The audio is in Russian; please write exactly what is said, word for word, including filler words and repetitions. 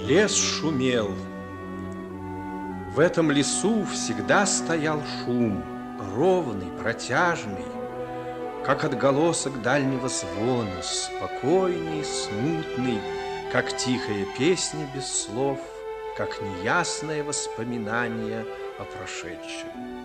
Лес шумел. В этом лесу всегда стоял шум, ровный, протяжный, как отголосок дальнего звона, спокойный, смутный, как тихая песня без слов, как неясное воспоминание о прошедшем.